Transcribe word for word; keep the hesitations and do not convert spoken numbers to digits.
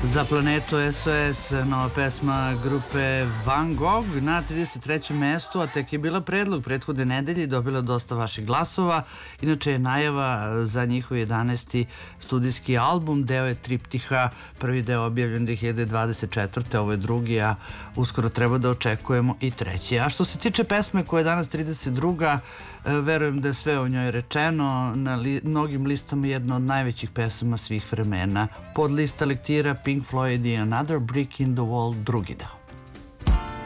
Za planetu S O S, nova pesma grupe Van Gogh na trideset trećem mestu, a tek je bila predlog prethodne nedelje i dobila dosta vaših glasova. Inače je najava za njihov jedanaesti studijski album, deo je triptiha, prvi deo objavljen dve hiljade dvadeset četvrte. Ovo je drugi, a uskoro treba da očekujemo i treći. A što se tiče pesme koja je danas trideset druga, verujem da je sve o njoj rečeno. Na li, mnogim listama jedna od najvećih pesama svih vremena. Pod lista lektira Pink Floyd i Another Brick in the Wall, drugi deo.